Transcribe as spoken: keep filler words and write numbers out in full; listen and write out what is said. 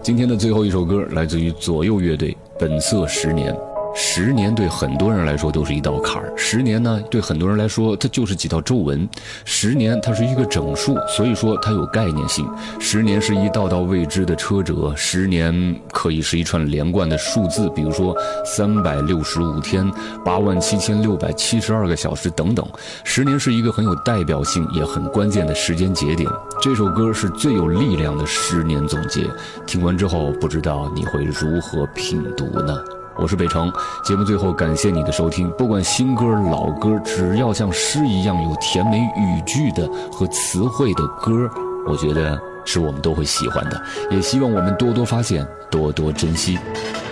今天的最后一首歌来自于左右乐队，本色十年。十年对很多人来说都是一道坎儿，十年呢对很多人来说它就是几道皱纹，十年它是一个整数，所以说它有概念性。十年是一道道未知的车辙，十年可以是一串连贯的数字，比如说三百六十五天、八万七千六百七十二个小时等等。十年是一个很有代表性也很关键的时间节点。这首歌是最有力量的十年总结，听完之后不知道你会如何品读呢？我是北城，节目最后感谢你的收听。不管新歌老歌，只要像诗一样有甜美语句的和词汇的歌，我觉得是我们都会喜欢的，也希望我们多多发现，多多珍惜。